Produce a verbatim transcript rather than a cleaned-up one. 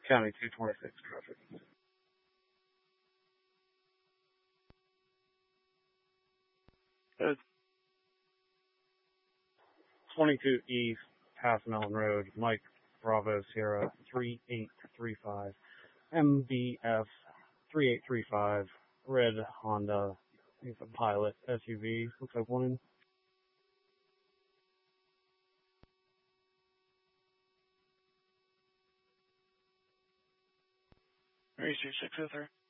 County two twenty-six traffic. It's twenty-two East, Pass Mellon Road, Mike Bravo Sierra three eight three five, M B F three eight three five, red Honda. I think it's a Pilot S U V. Looks like one. three two six oh three.